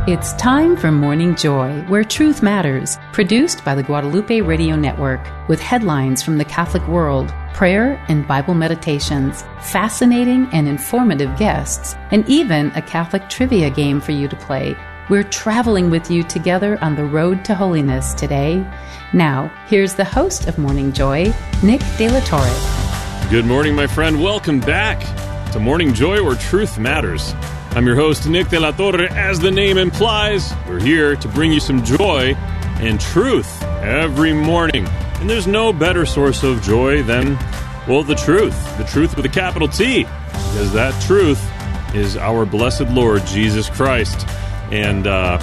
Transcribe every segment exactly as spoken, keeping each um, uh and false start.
It's time for Morning Joy, where truth matters, produced by the Guadalupe Radio Network, with headlines from the Catholic world, prayer and Bible meditations, fascinating and informative guests, and even a Catholic trivia game for you to play. We're traveling with you together on the road to holiness today. Now, here's the host of Morning Joy, Nick De La Torre. Good morning, my friend. Welcome back to Morning Joy, where truth matters. I'm your host, Nick De La Torre. As the name implies, we're here to bring you some joy and truth every morning. And there's no better source of joy than, well, the truth. The truth with a capital T. Because that truth is our blessed Lord, Jesus Christ. And, uh,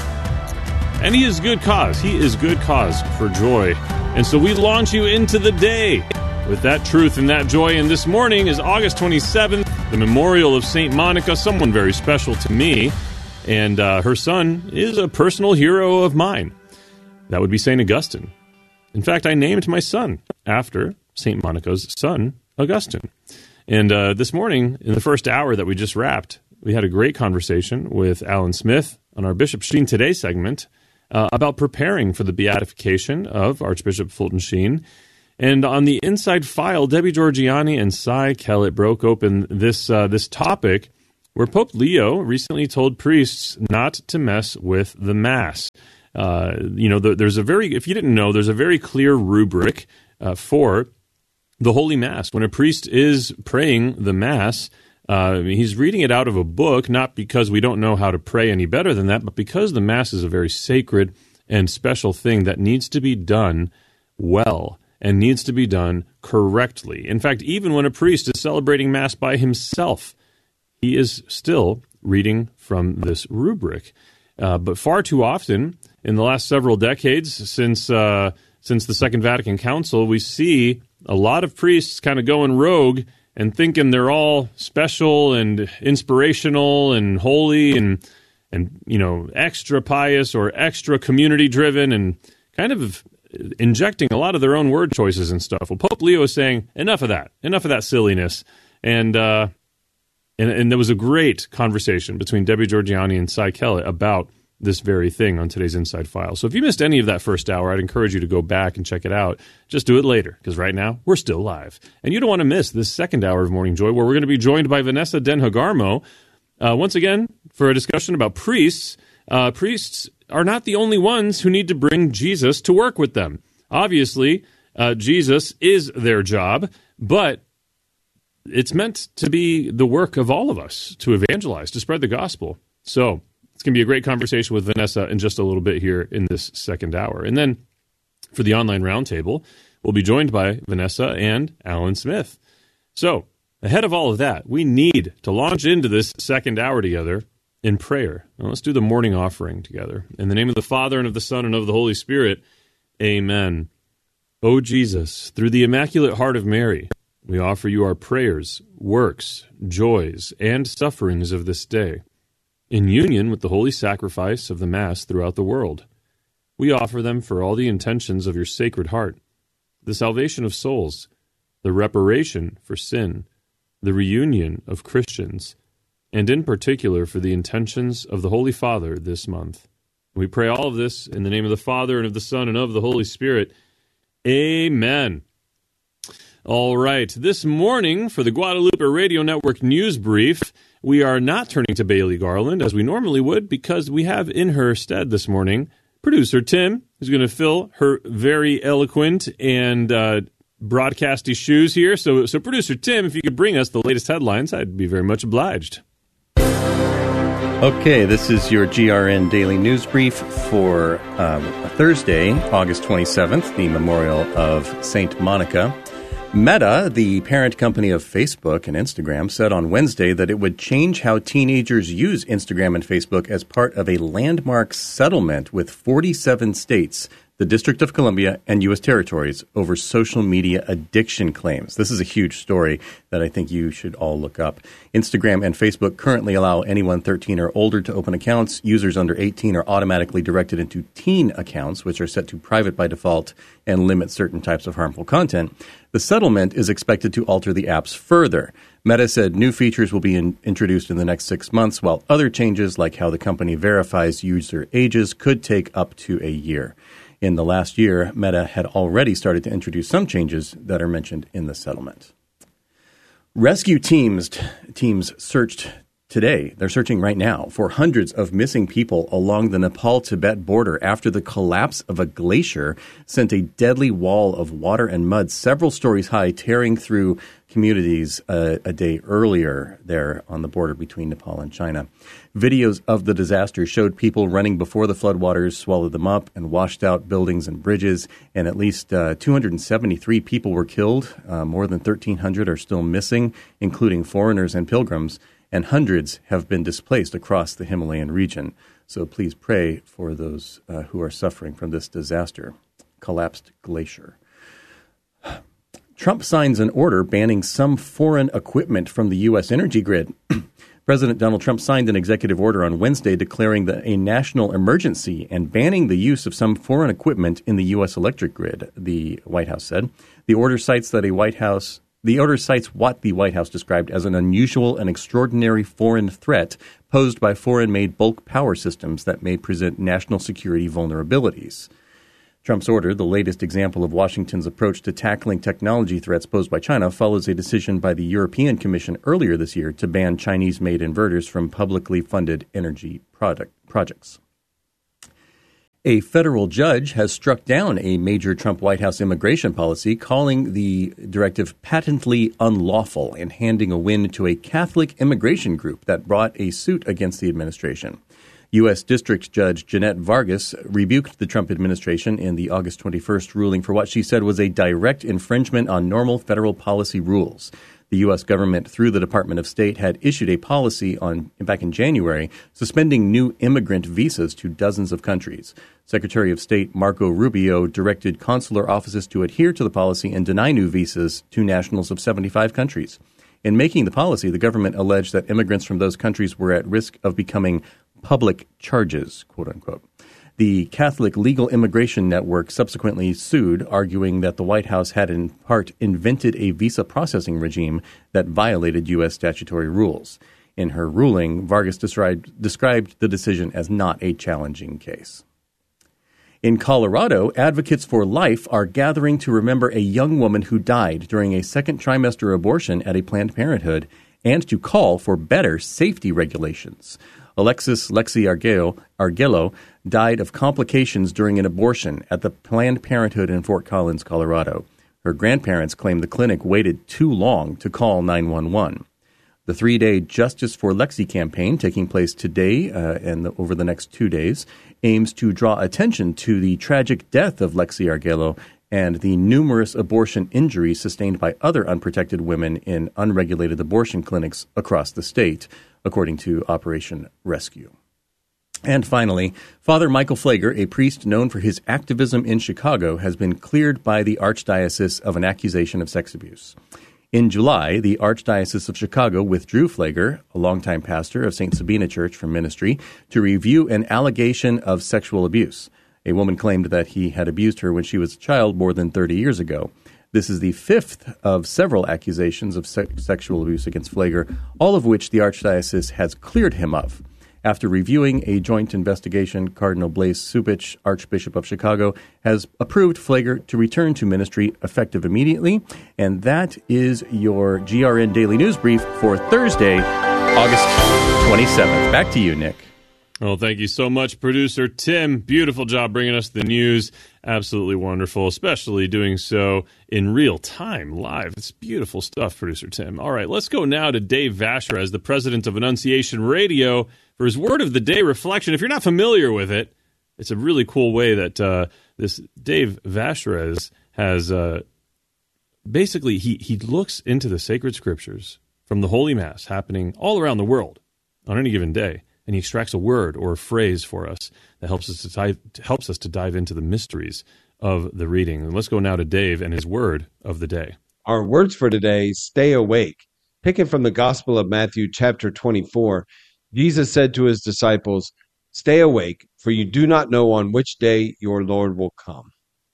and he is good cause. He is good cause for joy. And so we launch you into the day with that truth and that joy. And this morning is August twenty-seventh, the memorial of Saint Monica, someone very special to me. And uh, her son is a personal hero of mine. That would be Saint Augustine. In fact, I named my son after Saint Monica's son, Augustine. And uh, this morning, in the first hour that we just wrapped, we had a great conversation with Alan Smith on our Bishop Sheen Today segment uh, about preparing for the beatification of Archbishop Fulton Sheen. And on the Inside File, Debbie Georgianni and Cy Kellett broke open this uh, this topic where Pope Leo recently told priests not to mess with the Mass. Uh, you know, the, there's a very, if you didn't know, there's a very clear rubric uh, for the Holy Mass. When a priest is praying the Mass, uh, he's reading it out of a book, not because we don't know how to pray any better than that, but because the Mass is a very sacred and special thing that needs to be done well and needs to be done correctly. In fact, even when a priest is celebrating Mass by himself, he is still reading from this rubric. Uh, but far too often, in the last several decades, since uh, since the Second Vatican Council, we see a lot of priests kind of going rogue and thinking they're all special and inspirational and holy and, and you know, extra pious or extra community-driven and kind of injecting a lot of their own word choices and stuff. Well, Pope Leo is saying, enough of that. Enough of that silliness. And uh, and, and there was a great conversation between Debbie Georgianni and Cy Kellett about this very thing on today's Inside File. So if you missed any of that first hour, I'd encourage you to go back and check it out. Just do it later, because right now, we're still live. And you don't want to miss this second hour of Morning Joy, where we're going to be joined by Vanessa Den Hagarmo, uh, once again, for a discussion about priests. Uh, priests are not the only ones who need to bring Jesus to work with them. Obviously, uh, Jesus is their job, but it's meant to be the work of all of us to evangelize, to spread the gospel. So it's going to be a great conversation with Vanessa in just a little bit here in this second hour. And then for the online roundtable, we'll be joined by Vanessa and Alan Smith. So ahead of all of that, we need to launch into this second hour together in prayer. Now let's do the morning offering together. In the name of the Father, and of the Son, and of the Holy Spirit, amen. O Jesus, through the Immaculate Heart of Mary, we offer you our prayers, works, joys, and sufferings of this day, in union with the holy sacrifice of the Mass throughout the world. We offer them for all the intentions of your Sacred Heart, the salvation of souls, the reparation for sin, the reunion of Christians, and in particular for the intentions of the Holy Father this month. We pray all of this in the name of the Father, and of the Son, and of the Holy Spirit. Amen. All right, this morning for the Guadalupe Radio Network News Brief, we are not turning to Bailey Garland as we normally would, because we have in her stead this morning producer Tim, who's going to fill her very eloquent and uh, broadcasty shoes here. So, so producer Tim, if you could bring us the latest headlines, I'd be very much obliged. Okay, this is your G R N Daily News Brief for um, Thursday, August twenty-seventh, the memorial of Saint Monica. Meta, the parent company of Facebook and Instagram, said on Wednesday that it would change how teenagers use Instagram and Facebook as part of a landmark settlement with forty-seven states the District of Columbia, and U S territories over social media addiction claims. This is a huge story that I think you should all look up. Instagram and Facebook currently allow anyone thirteen or older to open accounts. Users under eighteen are automatically directed into teen accounts, which are set to private by default and limit certain types of harmful content. The settlement is expected to alter the apps further. Meta said new features will be in, introduced in the next six months, while other changes, like how the company verifies user ages, could take up to a year. In the last year, Meta had already started to introduce some changes that are mentioned in the settlement. Rescue teams teams searched today. They're searching right now for hundreds of missing people along the Nepal-Tibet border after the collapse of a glacier sent a deadly wall of water and mud several stories high, tearing through communities uh, a day earlier there on the border between Nepal and China. Videos of the disaster showed people running before the floodwaters swallowed them up and washed out buildings and bridges, and at least uh, two hundred seventy-three people were killed. Uh, more than thirteen hundred are still missing, including foreigners and pilgrims, and hundreds have been displaced across the Himalayan region. So please pray for those uh, who are suffering from this disaster. Collapsed glacier. Trump signs an order banning some foreign equipment from the U S energy grid. President Donald Trump signed an executive order on Wednesday declaring the, a national emergency and banning the use of some foreign equipment in the U S electric grid, the White House said. The order cites that a White House The order cites what the White House described as an unusual and extraordinary foreign threat posed by foreign-made bulk power systems that may present national security vulnerabilities. Trump's order, the latest example of Washington's approach to tackling technology threats posed by China, follows a decision by the European Commission earlier this year to ban Chinese-made inverters from publicly funded energy product projects. A federal judge has struck down a major Trump White House immigration policy, calling the directive patently unlawful and handing a win to a Catholic immigration group that brought a suit against the administration. U S. District Judge Jeanette Vargas rebuked the Trump administration in the August twenty-first ruling for what she said was a direct infringement on normal federal policy rules. The U S government, through the Department of State, had issued a policy on back in January suspending new immigrant visas to dozens of countries. Secretary of State Marco Rubio directed consular offices to adhere to the policy and deny new visas to nationals of seventy-five countries. In making the policy, the government alleged that immigrants from those countries were at risk of becoming public charges, quote unquote. The Catholic Legal Immigration Network subsequently sued, arguing that the White House had in part invented a visa processing regime that violated U S statutory rules. In her ruling, Vargas described, described the decision as not a challenging case. In Colorado, advocates for life are gathering to remember a young woman who died during a second trimester abortion at a Planned Parenthood and to call for better safety regulations. Alexis Lexi Arguello, Arguello died of complications during an abortion at the Planned Parenthood in Fort Collins, Colorado. Her grandparents claim the clinic waited too long to call nine one one. The three-day Justice for Lexi campaign, taking place today uh, and the, over the next two days, aims to draw attention to the tragic death of Lexi Arguello and the numerous abortion injuries sustained by other unprotected women in unregulated abortion clinics across the state, according to Operation Rescue. And finally, Father Michael Pfleger, a priest known for his activism in Chicago, has been cleared by the Archdiocese of an accusation of sex abuse. In July, the Archdiocese of Chicago withdrew Pfleger, a longtime pastor of Saint Sabina Church, from ministry to review an allegation of sexual abuse. A woman claimed that he had abused her when she was a child more than thirty years ago. This is the fifth of several accusations of se- sexual abuse against Pfleger, all of which the Archdiocese has cleared him of. After reviewing a joint investigation, Cardinal Blaise Cupich, Archbishop of Chicago, has approved Pfleger to return to ministry effective immediately. And that is your G R N Daily News Brief for Thursday, August twenty-seventh. Back to you, Nick. Well, thank you so much, Producer Tim. Beautiful job bringing us the news. Absolutely wonderful, especially doing so in real time, live. It's beautiful stuff, Producer Tim. All right, let's go now to Dave Vashrez, the president of Annunciation Radio, for his Word of the Day reflection. If you're not familiar with it, it's a really cool way that uh, this Dave Vashrez has uh, basically, he, he looks into the sacred scriptures from the Holy Mass happening all around the world on any given day. and he extracts a word or a phrase for us that helps us to dive, helps us to dive into the mysteries of the reading. And let's go now to Dave and his word of the day. Our words for today, stay awake. Taken from the Gospel of Matthew, chapter twenty-four, Jesus said to his disciples, "Stay awake, for you do not know on which day your Lord will come."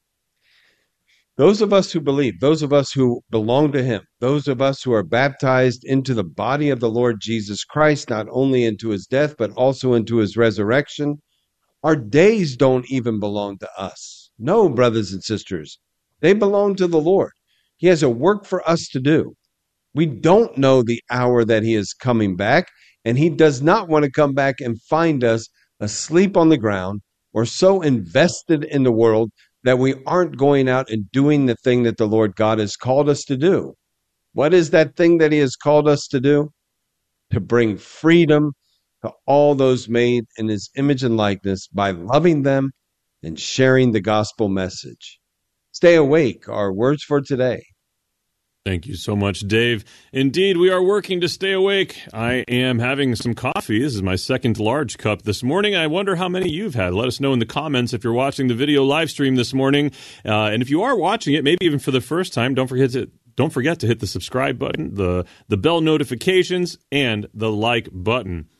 Those of us who believe, those of us who belong to him, those of us who are baptized into the body of the Lord Jesus Christ, not only into his death, but also into his resurrection, our days don't even belong to us. No, brothers and sisters, they belong to the Lord. He has a work for us to do. We don't know the hour that he is coming back, and he does not want to come back and find us asleep on the ground or so invested in the world that we aren't going out and doing the thing that the Lord God has called us to do. What is that thing that he has called us to do? To bring freedom to all those made in his image and likeness by loving them and sharing the gospel message. Stay awake, our words for today. Thank you so much, Dave. Indeed, we are working to stay awake. I am having some coffee. This is my second large cup this morning. I wonder how many you've had. Let us know in the comments if you're watching the video live stream this morning. Uh, and if you are watching it, maybe even for the first time, don't forget to don't forget to hit the subscribe button, the, the bell notifications, and the like button.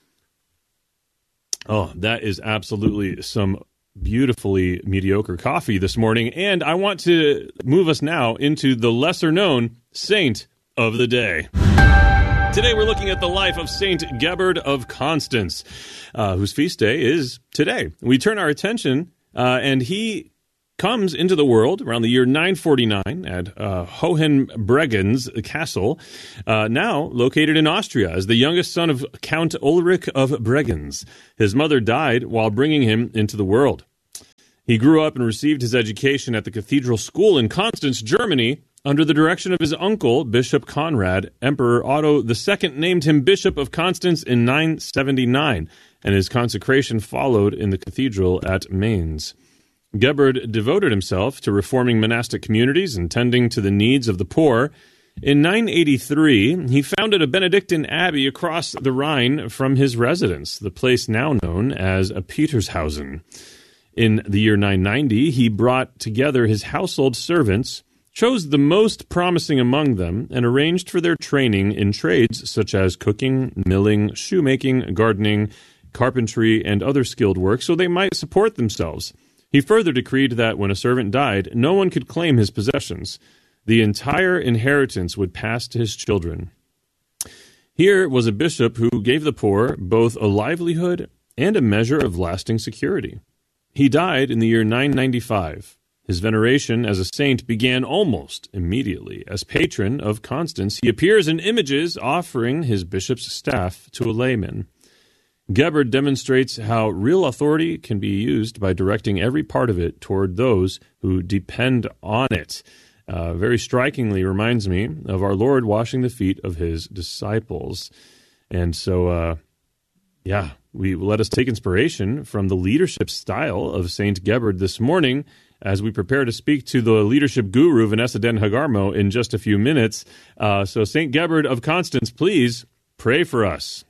Oh, that is absolutely some beautifully mediocre coffee this morning, and I want to move us now into the lesser-known saint of the day. Today we're looking at the life of Saint Gebhard of Constance, uh, whose feast day is today. We turn our attention, uh, and he comes into the world around the year nine forty-nine at uh, Hohenbregenz Castle, uh, now located in Austria, as the youngest son of Count Ulrich of Bregenz. His mother died while bringing him into the world. He grew up and received his education at the cathedral school in Constance, Germany, under the direction of his uncle, Bishop Conrad. Emperor Otto the Second named him Bishop of Constance in nine seventy-nine, and his consecration followed in the cathedral at Mainz. Gebhard devoted himself to reforming monastic communities and tending to the needs of the poor. In nine eighty-three, he founded a Benedictine abbey across the Rhine from his residence, the place now known as Petershausen. In the year nine ninety, he brought together his household servants, chose the most promising among them, and arranged for their training in trades such as cooking, milling, shoemaking, gardening, carpentry, and other skilled work so they might support themselves. He further decreed that when a servant died, no one could claim his possessions. The entire inheritance would pass to his children. Here was a bishop who gave the poor both a livelihood and a measure of lasting security. He died in the year nine ninety-five. His veneration as a saint began almost immediately. As patron of Constance, he appears in images offering his bishop's staff to a layman. Gebhard demonstrates how real authority can be used by directing every part of it toward those who depend on it. Uh, very strikingly reminds me of our Lord washing the feet of his disciples. And so, uh, yeah, we let us take inspiration from the leadership style of Saint Gebhard this morning as we prepare to speak to the leadership guru, Vanessa Den Hagarmo, in just a few minutes. Uh, so Saint Gebhard of Constance, please pray for us.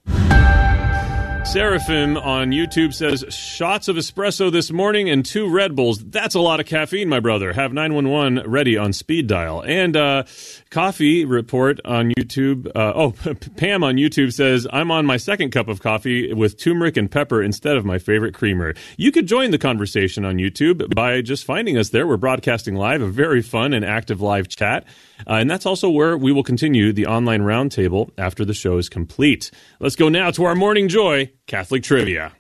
Seraphim on YouTube says, shots of espresso this morning and two Red Bulls. That's a lot of caffeine, my brother. Have nine one one ready on speed dial. And uh, Coffee Report on YouTube. Uh, oh, Pam on YouTube says, I'm on my second cup of coffee with turmeric and pepper instead of my favorite creamer. You could join the conversation on YouTube by just finding us there. We're broadcasting live, a very fun and active live chat. Uh, and that's also where we will continue the online roundtable after the show is complete. Let's go now to our Morning Joy Catholic Trivia.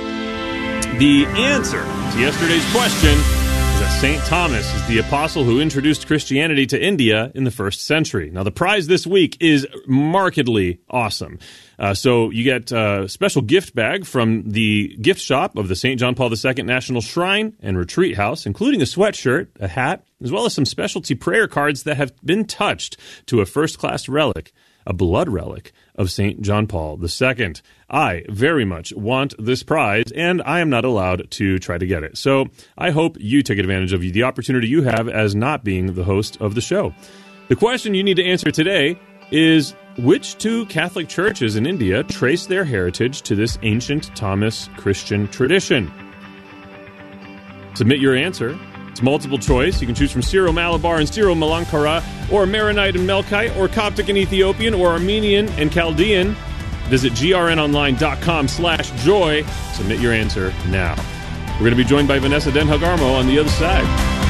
The answer to yesterday's question is that Saint Thomas is the apostle who introduced Christianity to India in the first century. Now, the prize this week is markedly awesome. Uh, so you get a special gift bag from the gift shop of the Saint John Paul the Second National Shrine and Retreat House, including a sweatshirt, a hat, as well as some specialty prayer cards that have been touched to a first-class relic, a blood relic of Saint John Paul the Second. I very much want this prize, and I am not allowed to try to get it. So I hope you take advantage of the opportunity you have as not being the host of the show. The question you need to answer today is which two Catholic churches in India trace their heritage to this ancient Thomas Christian tradition? Submit your answer. It's multiple choice. You can choose from Syro-Malabar and Syro-Malankara, or Maronite and Melkite, or Coptic and Ethiopian, or Armenian and Chaldean. Visit grnonline.com slash joy. Submit your answer now. We're going to be joined by Vanessa Den Hagarmo on the other side.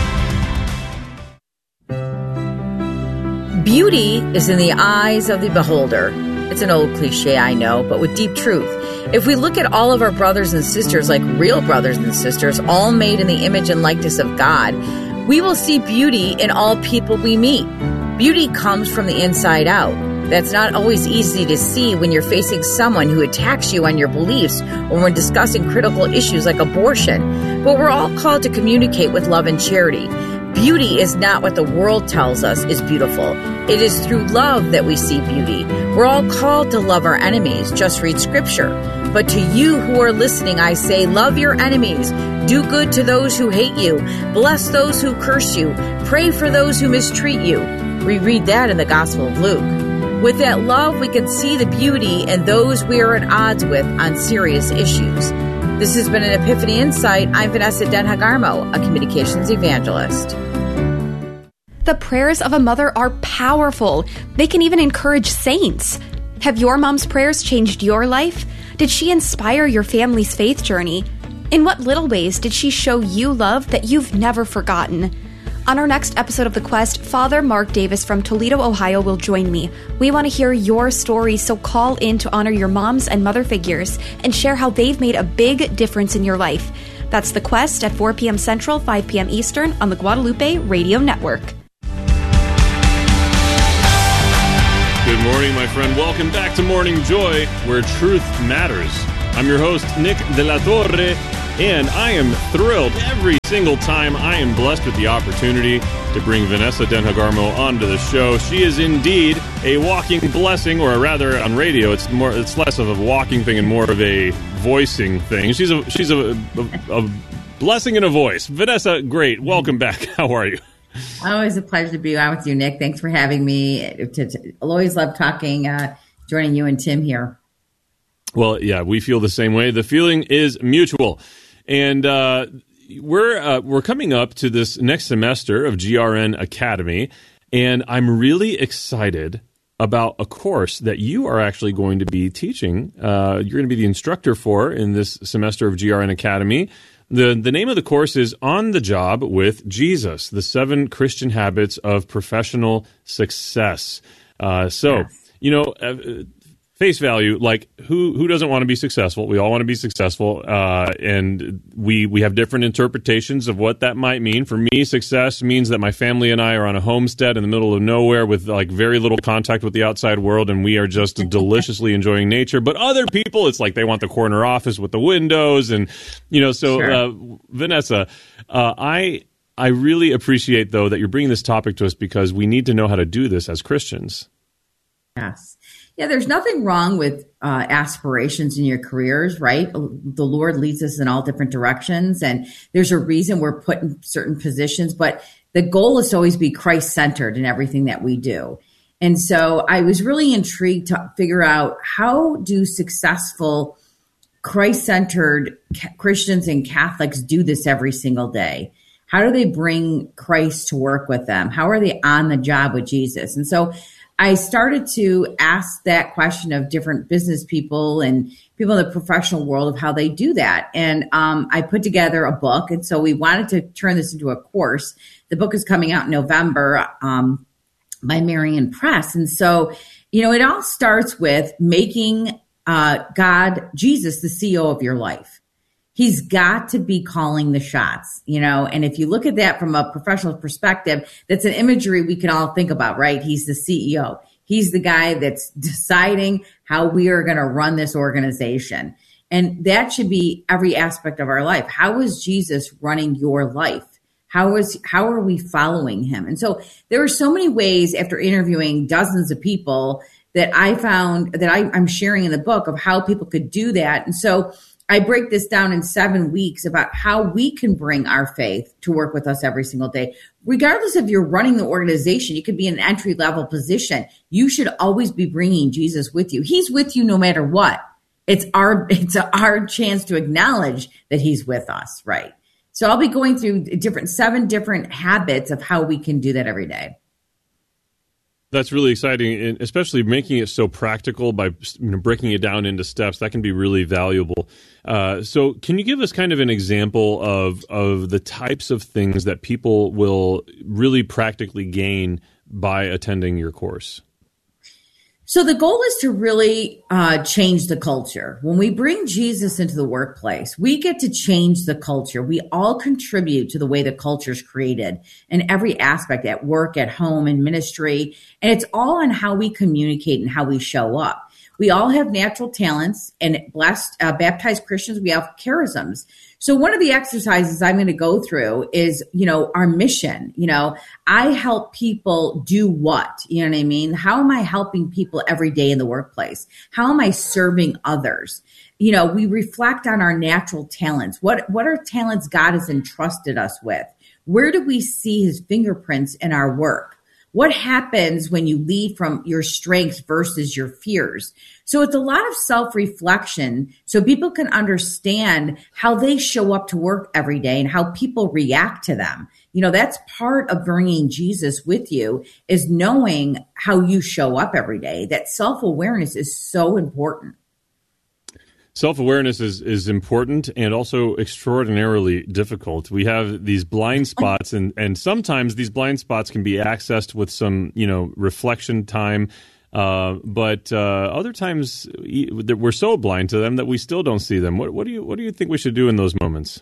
Beauty is in the eyes of the beholder. It's an old cliche, I know, but with deep truth. If we look at all of our brothers and sisters like real brothers and sisters, all made in the image and likeness of God, we will see beauty in all people we meet. Beauty comes from the inside out. That's not always easy to see when you're facing someone who attacks you on your beliefs or when discussing critical issues like abortion. But we're all called to communicate with love and charity. Beauty is not what the world tells us is beautiful. It is through love that we see beauty. We're all called to love our enemies. Just read scripture. But to you who are listening, I say, love your enemies. Do good to those who hate you. Bless those who curse you. Pray for those who mistreat you. We read that in the Gospel of Luke. With that love, we can see the beauty in those we are at odds with on serious issues. This has been an Epiphany Insight. I'm Vanessa Den Hagarmo, a communications evangelist. The prayers of a mother are powerful. They can even encourage saints. Have your mom's prayers changed your life? Did she inspire your family's faith journey? In what little ways did she show you love that you've never forgotten? On our next episode of The Quest, Father Mark Davis from Toledo, Ohio will join me. We want to hear your story, so call in to honor your moms and mother figures and share how they've made a big difference in your life. That's The Quest at four p.m. Central, five p.m. Eastern on the Guadalupe Radio Network. Good morning, my friend. Welcome back to Morning Joy, where truth matters. I'm your host, Nick De La Torre, and I am thrilled every single time I am blessed with the opportunity to bring Vanessa Den Hagarmo onto the show. She is indeed a walking blessing, or rather, on radio, it's more, it's less of a walking thing and more of a voicing thing. She's a she's a, a, a blessing in a voice. Vanessa, great. Welcome back. How are you? Always a pleasure to be on with you, Nick. Thanks for having me. To, to, I'll always love talking, uh, joining you and Tim here. Well, yeah, we feel the same way. The feeling is mutual. And uh, we're uh, we're coming up to this next semester of G R N Academy, and I'm really excited about a course that you are actually going to be teaching. Uh, you're going to be the instructor for in this semester of G R N Academy. The the name of the course is On the Job with Jesus, the seven Christian habits of professional success. Uh, so, yes. you know, uh, face value, like who who doesn't want to be successful? We all want to be successful, uh, and we we have different interpretations of what that might mean. For me, success means that my family and I are on a homestead in the middle of nowhere with like very little contact with the outside world, and we are just deliciously enjoying nature. But other people, it's like they want the corner office with the windows, and you know. So, sure. uh, Vanessa, uh, I I really appreciate though that you're bringing this topic to us because we need to know how to do this as Christians. Yes. Yeah, there's nothing wrong with uh, aspirations in your careers, right? The Lord leads us in all different directions, and there's a reason we're put in certain positions, but the goal is to always be Christ-centered in everything that we do. And so I was really intrigued to figure out, how do successful Christ-centered Christians and Catholics do this every single day? How do they bring Christ to work with them? How are they on the job with Jesus? And so I started to ask that question of different business people and people in the professional world of how they do that. And um, I put together a book. And so we wanted to turn this into a course. The book is coming out in November um, by Marian Press. And so, you know, it all starts with making uh, God, Jesus, the C E O of your life. He's got to be calling the shots, you know, and if you look at that from a professional perspective, that's an imagery we can all think about, right? He's the C E O. He's the guy that's deciding how we are going to run this organization. And that should be every aspect of our life. How is Jesus running your life? How is, how are we following him? And so there were so many ways after interviewing dozens of people that I found that I, I'm sharing in the book of how people could do that. And so I break this down in seven weeks about how we can bring our faith to work with us every single day. Regardless if you're running the organization, you could be in an entry level position. You should always be bringing Jesus with you. He's with you no matter what. It's our, it's our chance to acknowledge that he's with us, right? So I'll be going through different, seven different habits of how we can do that every day. That's really exciting, and especially making it so practical by, you know, breaking it down into steps. That can be really valuable. Uh, so can you give us kind of an example of of the types of things that people will really practically gain by attending your course? So the goal is to really uh, change the culture. When we bring Jesus into the workplace, we get to change the culture. We all contribute to the way the culture is created in every aspect, at work, at home, in ministry. And it's all on how we communicate and how we show up. We all have natural talents, and blessed, uh, baptized Christians, we have charisms. So one of the exercises I'm going to go through is, you know, our mission. You know, I help people do what? You know what I mean? How am I helping people every day in the workplace? How am I serving others? You know, we reflect on our natural talents. What, what are talents God has entrusted us with? Where do we see his fingerprints in our work? What happens when you lead from your strengths versus your fears? So it's a lot of self-reflection so people can understand how they show up to work every day and how people react to them. You know, that's part of bringing Jesus with you, is knowing how you show up every day. That self-awareness is so important. Self-awareness is, is important and also extraordinarily difficult. We have these blind spots, and, and sometimes these blind spots can be accessed with some, you know, reflection time. Uh, but uh, other times we're so blind to them that we still don't see them. What, what do you what do you think we should do in those moments?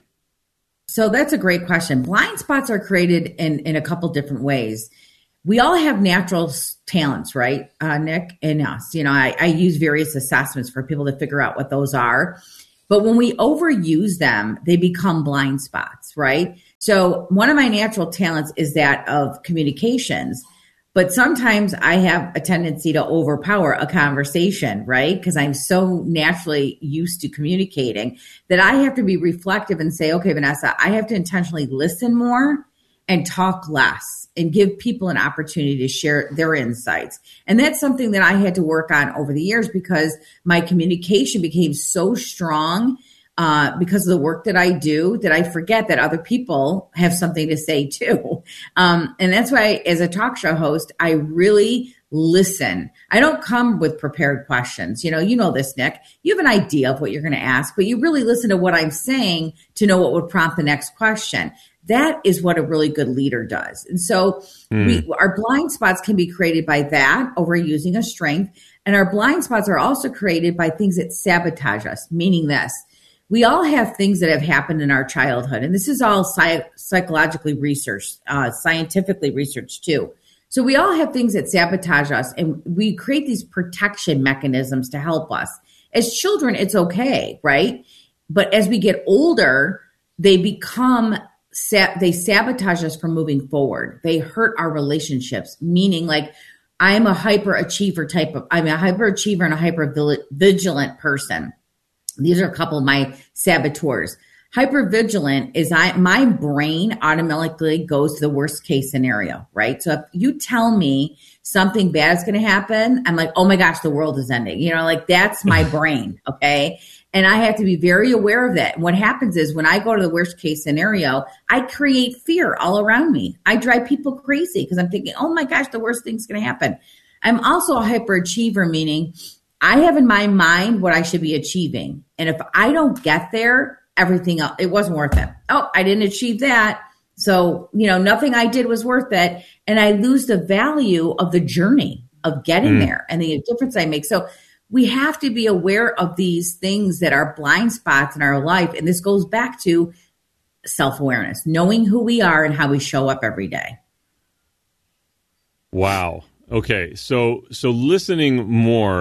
So that's a great question. Blind spots are created in, in a couple different ways. We all have natural talents, right, uh, Nick, and us. You know, I, I use various assessments for people to figure out what those are. But when we overuse them, they become blind spots, right? So one of my natural talents is that of communications. But sometimes I have a tendency to overpower a conversation, right? Because I'm so naturally used to communicating that I have to be reflective and say, okay, Vanessa, I have to intentionally listen more and talk less and give people an opportunity to share their insights. And that's something that I had to work on over the years because my communication became so strong uh, because of the work that I do that I forget that other people have something to say too. Um, and that's why as a talk show host, I really listen. I don't come with prepared questions. You know, you know this, Nick. You have an idea of what you're going to ask, but you really listen to what I'm saying to know what would prompt the next question. That is what a really good leader does. And so mm. we, our blind spots can be created by that, overusing a strength. And our blind spots are also created by things that sabotage us, meaning this. We all have things that have happened in our childhood. And this is all psych- psychologically researched, uh, scientifically researched too. So we all have things that sabotage us, and we create these protection mechanisms to help us. As children, it's okay, right? But as we get older, they become they sabotage us from moving forward. They hurt our relationships, meaning like I'm a hyperachiever type of, I'm a hyperachiever and a hyper vigilant person. These are a couple of my saboteurs. Hypervigilant is I, my brain automatically goes to the worst case scenario, right? So if you tell me something bad is going to happen, I'm like, oh my gosh, the world is ending. You know, like that's my brain. Okay. And I have to be very aware of that. And what happens is when I go to the worst case scenario, I create fear all around me. I drive people crazy because I'm thinking, oh my gosh, the worst thing's going to happen. I'm also a hyperachiever, meaning I have in my mind what I should be achieving. And if I don't get there, everything else, it wasn't worth it. Oh, I didn't achieve that. So, you know, nothing I did was worth it. And I lose the value of the journey of getting mm. there and the difference I make. So we have to be aware of these things that are blind spots in our life. And this goes back to self-awareness, knowing who we are and how we show up every day. Wow. Okay. So, so listening more,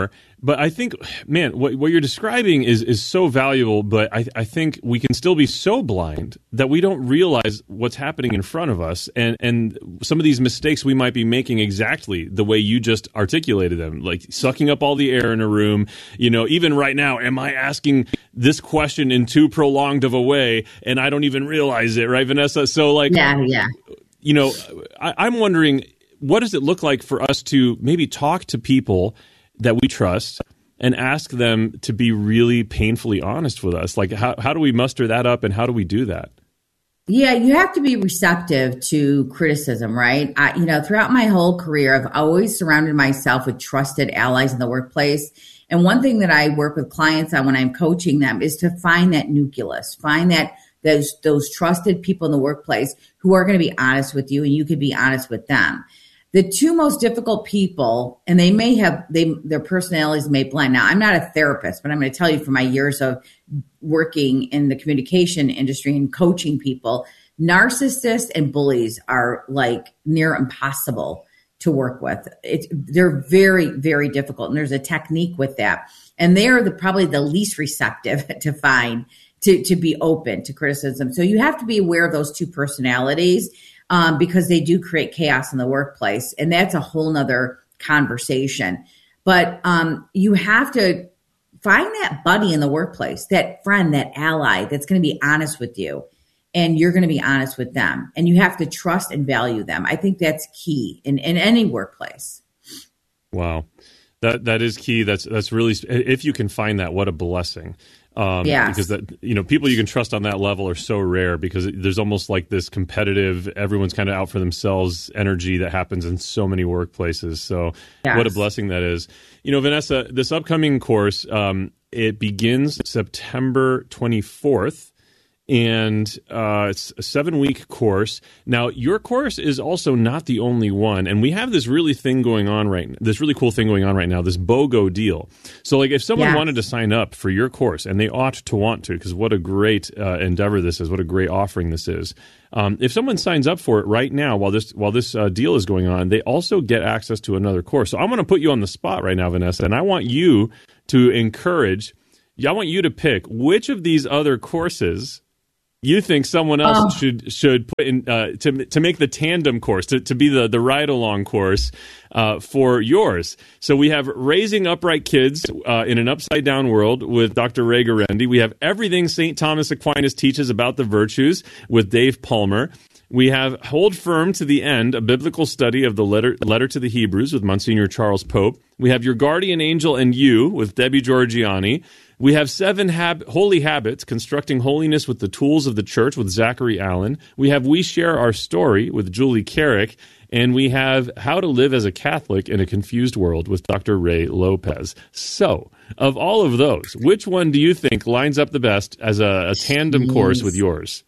But I think, man, what, what you're describing is is so valuable, but I, I think we can still be so blind that we don't realize what's happening in front of us, and, and some of these mistakes we might be making exactly the way you just articulated them, like sucking up all the air in a room. You know, even right now, am I asking this question in too prolonged of a way, and I don't even realize it, right, Vanessa? So, like, yeah, yeah. you know, I, I'm wondering, what does it look like for us to maybe talk to people that we trust and ask them to be really painfully honest with us? Like, how, how do we muster that up, and how do we do that? Yeah, you have to be receptive to criticism, right? I, you know, throughout my whole career, I've always surrounded myself with trusted allies in the workplace. And one thing that I work with clients on when I'm coaching them is to find that nucleus, find that those, those trusted people in the workplace who are going to be honest with you, and you can be honest with them. The two most difficult people, and they may have, they their personalities may blend. Now, I'm not a therapist, but I'm going to tell you from my years of working in the communication industry and coaching people, narcissists and bullies are like near impossible to work with. It's, they're very, very difficult, and there's a technique with that. And they are the, probably the least receptive to find, to, to be open to criticism. So you have to be aware of those two personalities. Um, because they do create chaos in the workplace. And that's a whole nother conversation. But um, you have to find that buddy in the workplace, that friend, that ally that's going to be honest with you. And you're going to be honest with them. And you have to trust and value them. I think that's key in, in any workplace. Wow. That that is key. That's that's really, if you can find that, what a blessing. Um, yes. Because that, you know, people you can trust on that level are so rare, because there's almost like this competitive, everyone's kind of out for themselves energy that happens in so many workplaces. So yes. What a blessing that is. You know, Vanessa, this upcoming course, um, it begins September twenty-fourth. And uh, it's a seven-week course. Now, your course is also not the only one, and we have this really thing going on right, this really cool thing going on right now, this BOGO deal. So, like, if someone yes. wanted to sign up for your course, and they ought to want to, because what a great uh, endeavor this is, what a great offering this is. Um, if someone signs up for it right now, while this while this uh, deal is going on, they also get access to another course. So, I'm going to put you on the spot right now, Vanessa, and I want you to encourage. I want you to pick which of these other courses you think someone else oh. should should put in uh, to to make the tandem course, to, to be the, the ride along course uh, for yours. So we have Raising Upright Kids uh, in an Upside Down World with Doctor Ray Guarendi. We have Everything Saint Thomas Aquinas Teaches About the Virtues with Dave Palmer. We have Hold Firm to the End, a biblical study of the letter letter to the Hebrews with Monsignor Charles Pope. We have Your Guardian Angel and You with Debbie Georgiani. We have Seven Hab- Holy Habits, Constructing Holiness with the Tools of the Church with Zachary Allen. We have We Share Our Story with Julie Carrick. And we have How to Live as a Catholic in a Confused World with Doctor Ray Lopez. So, of all of those, which one do you think lines up the best as a, a tandem Jeez. course with yours?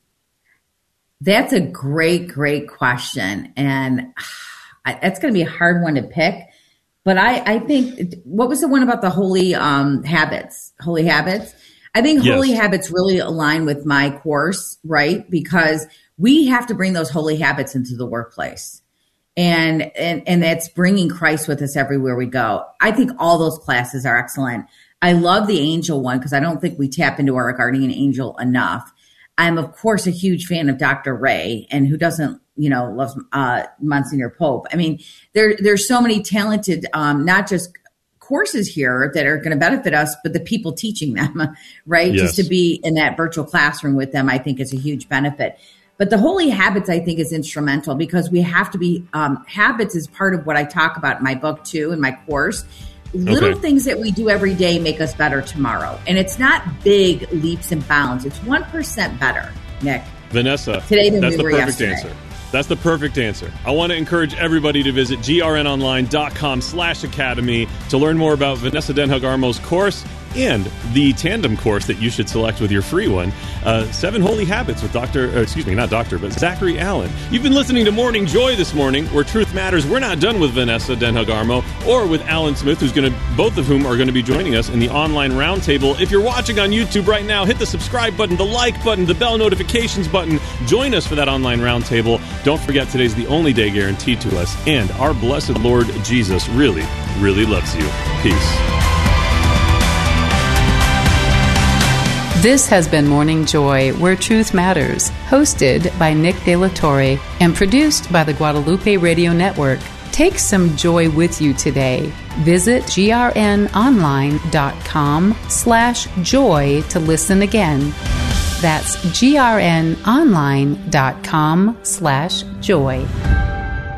That's a great, great question. And it's going to be a hard one to pick. But I, I think, what was the one about the holy um, habits? Holy habits? I think yes. holy habits really align with my course, right? Because we have to bring those holy habits into the workplace. And, and, and that's bringing Christ with us everywhere we go. I think all those classes are excellent. I love the angel one because I don't think we tap into our guardian angel enough. I'm, of course, a huge fan of Doctor Ray, and who doesn't, you know, loves uh, Monsignor Pope. I mean, there there's so many talented, um, not just courses here that are going to benefit us, but the people teaching them, right? Yes. Just to be in that virtual classroom with them, I think is a huge benefit. But the holy habits, I think, is instrumental because we have to be, um, habits is part of what I talk about in my book, too, in my course. Little okay. things that we do every day make us better tomorrow. And it's not big leaps and bounds. It's one percent better, Nick. Vanessa, today than that's we the were perfect yesterday. answer. That's the perfect answer. I want to encourage everybody to visit grnonline.com slash academy to learn more about Vanessa Denhug-Armo's course and the tandem course that you should select with your free one, uh, Seven Holy Habits with Doctor, uh, excuse me, not Doctor, but Zachary Allen. You've been listening to Morning Joy this morning, where truth matters. We're not done with Vanessa Denhug-Armo or with Alan Smith, who's going to, both of whom are going to be joining us in the online roundtable. If you're watching on YouTube right now, hit the subscribe button, the like button, the bell notifications button. Join us for that online roundtable. Don't forget, today's the only day guaranteed to us, and our blessed Lord Jesus really, really loves you. Peace. This has been Morning Joy, Where Truth Matters, hosted by Nick De La Torre and produced by the Guadalupe Radio Network. Take some joy with you today. Visit grnonline.com slash joy to listen again. That's grnonline.com slash joy.